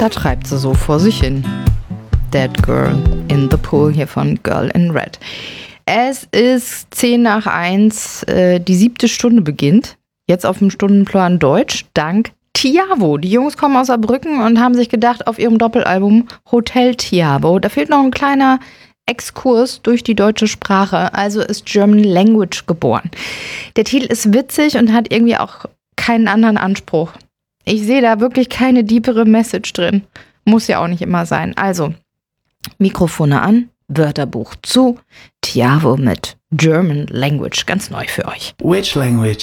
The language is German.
Da treibt sie so vor sich hin. Dead Girl in the Pool hier von Girl in Red. Es ist 10:10, die 7. Stunde beginnt. Jetzt auf dem Stundenplan Deutsch, dank Tiavo. Die Jungs kommen aus Saarbrücken und haben sich gedacht, auf ihrem Doppelalbum Hotel Tiavo, da fehlt noch ein kleiner Exkurs durch die deutsche Sprache, also ist German Language geboren. Der Titel ist witzig und hat irgendwie auch keinen anderen Anspruch. Ich sehe da wirklich keine deepere Message drin. Muss ja auch nicht immer sein. Also, Mikrofone an, Wörterbuch zu, Tiavo mit German Language, ganz neu für euch. Which language?